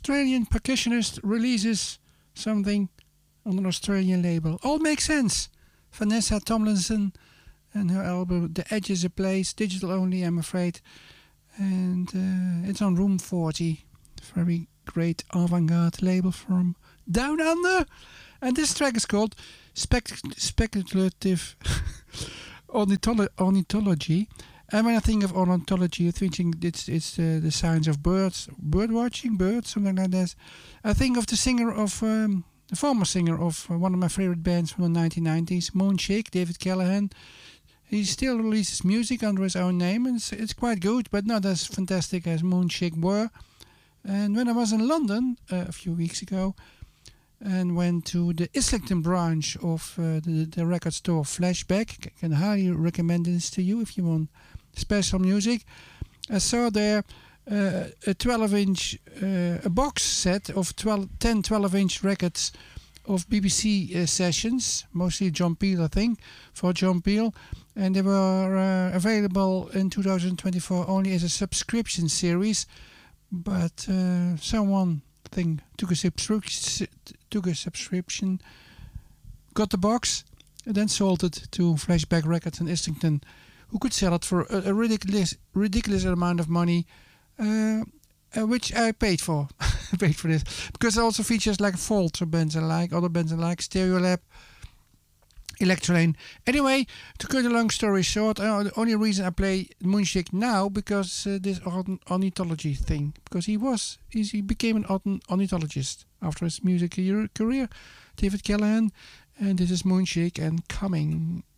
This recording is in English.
Australian percussionist releases something on an Australian label. All makes sense. Vanessa Tomlinson and her album The Edge is a Place, digital only, I'm afraid. And it's on Room 40. Very great avant-garde label from Down Under. And this track is called Speculative Ornithology. And when I think of ornithology, I think it's the science of birds, bird watching, birds, something like that. I think of the singer of, the former singer of one of my favorite bands from the 1990s, Moonshake, David Callahan. He still releases music under his own name, and it's quite good, but not as fantastic as Moonshake were. And when I was in London a few weeks ago, and went to the Islington branch of the record store Flashback. I can highly recommend this to you if you want special music. I saw there a 12-inch, a box set of 10 12-inch records of BBC sessions, mostly John Peel, I think, for John Peel. And they were available in 2024 only as a subscription series. But someone took a subscription, got the box, and then sold it to Flashback Records in Islington, who could sell it for a ridiculous amount of money, which I paid for. Paid for this because it also features like Fault bands I like, other bands I like, Stereolab, Electrolane. Anyway, to cut a long story short, the only reason I play Moonshake now because this ornithology thing, because he became an ornithologist after his music career, David Callahan, and this is Moonshake and Coming.